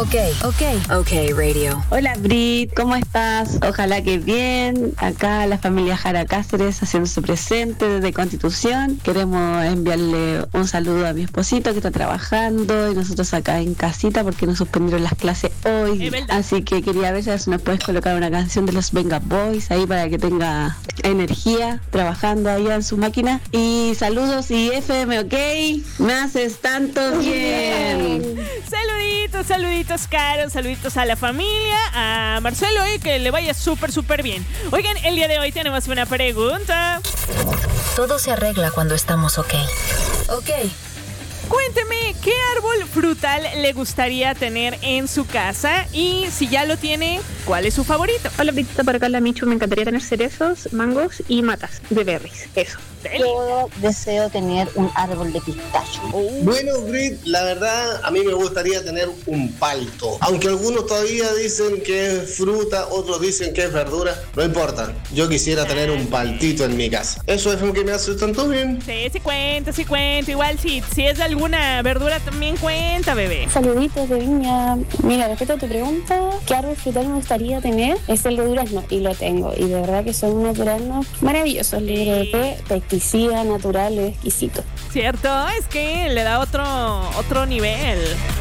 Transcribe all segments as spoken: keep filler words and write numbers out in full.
Ok, ok, ok, radio. Hola Brit, ¿cómo estás? Ojalá que bien. Acá la familia Jara Cáceres haciéndose presente desde Constitución. Queremos enviarle un saludo a mi esposito que está trabajando y nosotros acá en casita porque nos suspendieron las clases hoy. Así que quería ver si nos puedes colocar una canción de los Venga Boys ahí para que tenga energía trabajando allá en su máquina. Y saludos y F M, ok. Me haces tanto bien. Saluditos, saluditos, Caro, saluditos a la familia, a Marcelo y que le vaya súper, súper bien. Oigan, el día de hoy tenemos una pregunta. Todo se arregla cuando estamos ok. Ok. Cuénteme, ¿qué árbol frutal le gustaría tener en su casa? Y si ya lo tiene, ¿cuál es su favorito? Hola, Pitita, por acá la Michu. Me encantaría tener cerezos, mangos y matas de berries. Eso. Yo deseo tener un árbol de pistacho. Oh. Bueno, Brit, la verdad, a mí me gustaría tener un palto. Aunque algunos todavía dicen que es fruta, otros dicen que es verdura. No importa, yo quisiera tener un paltito en mi casa. Eso es lo que me hace tanto bien. Sí, sí cuenta, sí cuenta. Igual si, si es de alguna verdura también cuenta, bebé. Saluditos de Viña. Mira, respecto a tu pregunta, ¿qué árbol frutal me gustaría tener? Es el de durazno, y lo tengo. Y de verdad que son unos duraznos maravillosos, libres de pesticida, natural, exquisito. Cierto, es que le da otro, otro nivel.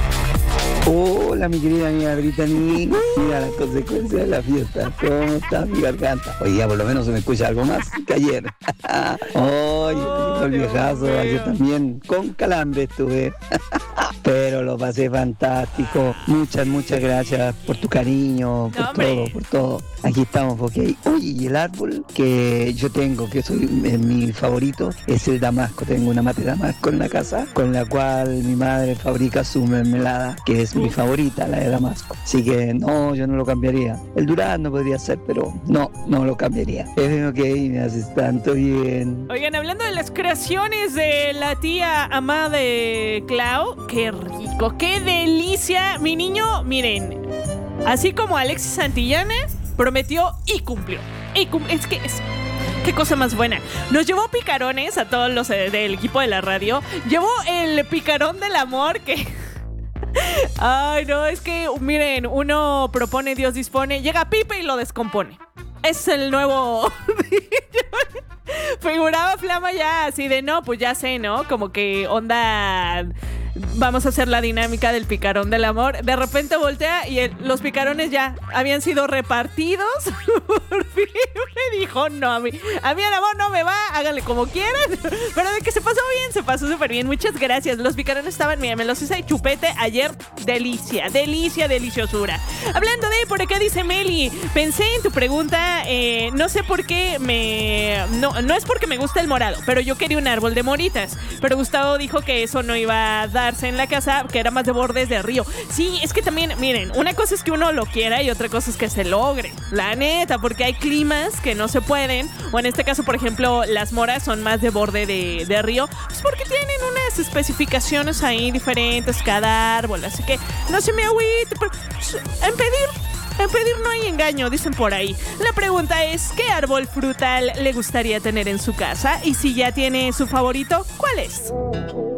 Hola, mi querida amiga Brittany. Mira las consecuencias de la fiesta. ¿Cómo está mi garganta? Hoy ya por lo menos se me escucha algo más que ayer. Hoy, oh, el viejazo, ayer también con calambre estuve. Pero lo pasé fantástico. Muchas, muchas gracias por tu cariño, por no, todo, por todo. Aquí estamos, ok. Oye, y el árbol que yo tengo, que soy eh, mi favorito, es el damasco. Tengo una mate damasco en la casa, con la cual mi madre fabrica su mermelada, que es mi favorita, la de damasco. Así que no, yo no lo cambiaría. El durazno podría ser, pero no, no lo cambiaría. Es ok, me haces tanto bien. Oigan, hablando de las creaciones de la tía amada de Clau, qué rico, qué delicia. Mi niño, miren, así como Alexis Santillana, prometió y cumplió. Y cum- es que es... Qué cosa más buena. Nos llevó picarones a todos los eh, del equipo de la radio. Llevó el picarón del amor que... Ay, no, es que, miren, uno propone, Dios dispone. Llega Pipe y lo descompone. Es el nuevo... Figuraba Flama ya así de, no, pues ya sé, ¿no? Como que onda... Vamos a hacer la dinámica del picarón del amor. De repente voltea y el, los picarones ya habían sido repartidos. Por fin me dijo, no, a mí, a mí el amor no me va, háganle como quieran. Pero de que se pasó bien, se pasó súper bien. Muchas gracias. Los picarones estaban, mira, me los hice de chupete ayer. Delicia, delicia, deliciosura. Hablando de, por acá dice Meli, pensé en tu pregunta, eh, no sé por qué me... No, no es porque me gusta el morado, pero yo quería un árbol de moritas. Pero Gustavo dijo que eso no iba a dar en la casa, que era más de bordes de río. Sí, es que también, miren, una cosa es que uno lo quiera y otra cosa es que se logre, la neta, porque hay climas que no se pueden, o en este caso, por ejemplo, las moras son más de borde de, de río, pues porque tienen unas especificaciones ahí diferentes cada árbol, así que no se me agüite, pero en pedir En pedir no hay engaño, dicen por ahí. La pregunta es, ¿qué árbol frutal le gustaría tener en su casa? Y si ya tiene su favorito, ¿cuál es?